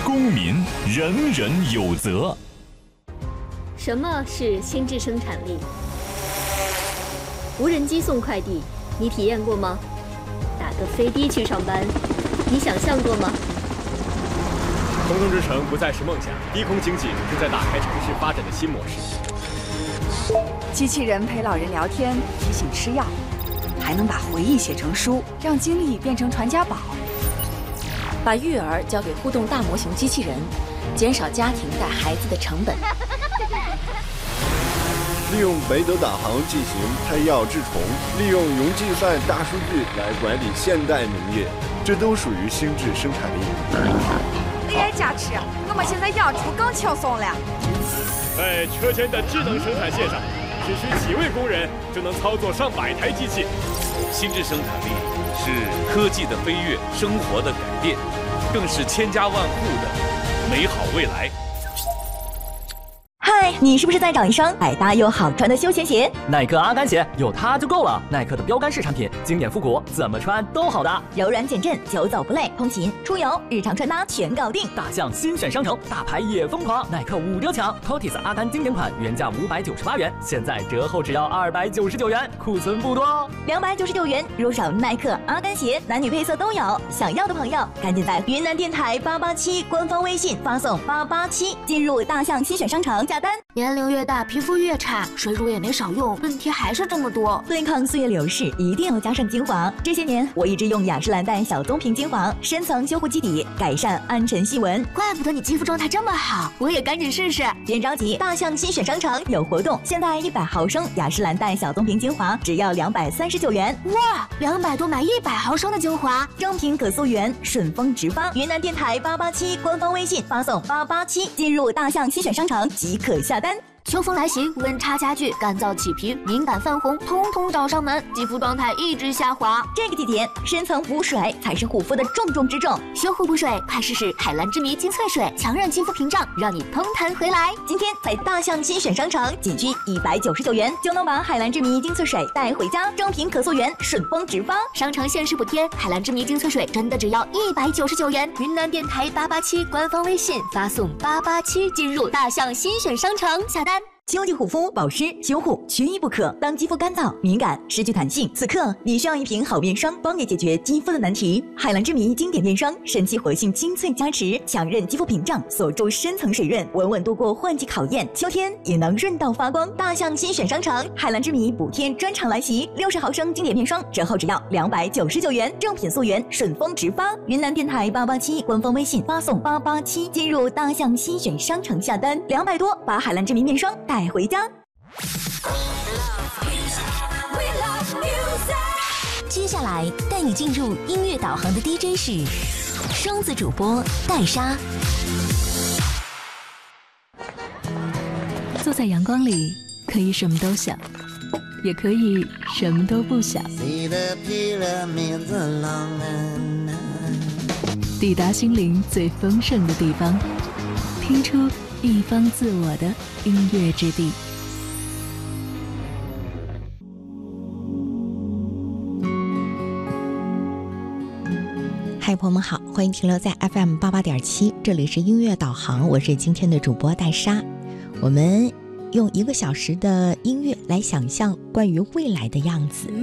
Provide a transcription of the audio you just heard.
公民人人有责。 什么是心智生产力？无人机送快递，你体验过吗？打个飞的去上班，你想象过吗？ 空中之城不再是梦想，低空经济正在打开城市发展的新模式。 机器人陪老人聊天，提醒吃药，还能把回忆写成书，让经历变成传家宝。 把育儿交给互动大模型机器人，减少家庭带孩子的成本。 利用北斗导航进行拆药治虫，利用云计算大数据来管理现代农业，这都属于心智生产力。 AI 加持，我们现在养猪更轻松了。 在车间的智能生产线上，只需几位工人就能操作上百台机器。 心智生产力是科技的飞跃，生活的改变，更是千家万户的美好未来。 嗨，你是不是在找一双百搭又好穿的休闲鞋？ 耐克阿甘鞋有它就够了。耐克的标杆式产品，经典复古，怎么穿都好搭， 柔软减震，久走不累，通勤、出游、日常穿搭全搞定。 大象新选商城，大牌也疯狂，耐克5折抢 ，Totis 阿甘经典款原价598元，现在折后只要299元，库存不多哦。 299元入手耐克阿甘鞋，男女配色都有。想要的朋友，赶紧在云南电台887官方微信发送887，进入大象新选商城下单。 年龄越大，皮肤越差，水乳也没少用，问题还是这么多。 对抗岁月流逝，一定要加上精华。这些年，我一直用雅诗兰黛小棕瓶精华，深层修护基底，改善暗沉细纹。 怪不得你肌肤状态这么好，我也赶紧试试。 别着急，大象新选商城有活动，现在100毫升雅诗兰黛小棕瓶精华只要239元。 哇，200多买100毫升的精华， 正品可溯源，顺丰直发。云南电台887官方微信发送887，进入大象新选商城即可下单。 秋风来袭，温差加剧，干燥起皮，敏感泛红，通通找上门，肌肤状态一直下滑。 这个季节，深层补水才是护肤的重中之重。 修护补水，快试试海蓝之谜精粹水，强韧肌肤屏障，让你通弹回来。 今天在大象新选商城，仅需199元就能把海蓝之谜精粹水带回家，正品可溯源，顺丰直发。 商城限时补贴，海蓝之谜精粹水真的只要199元。云南电台887官方微信发送887，进入大象新选商城下单。 秋季护肤保湿修护缺一不可。当肌肤干燥、敏感、失去弹性，此刻你需要一瓶好面霜，帮你解决肌肤的难题。海蓝之谜经典面霜，神奇活性精粹加持，强韧肌肤屏障，锁住深层水润，稳稳度过换季考验。秋天也能润到发光。大象新选商城，海蓝之谜补天专场来袭，60毫升经典面霜折后只要299元，正品溯源，顺丰直发。云南电台887官方微信发送887，进入大象新选商城下单，200多把海蓝之谜面霜带回家。 接下来带你进入音乐导航的 DJ 是双子主播戴莎。 坐在阳光里，可以什么都想，也可以什么都不想。抵达心灵最丰盛的地方，听出一方自我的音乐之地。 嗨，朋友们好，欢迎停留在 FM88.7，这里是音乐导航，我是今天的主播戴莎。我们用1个小时的音乐来想象关于未来的样子。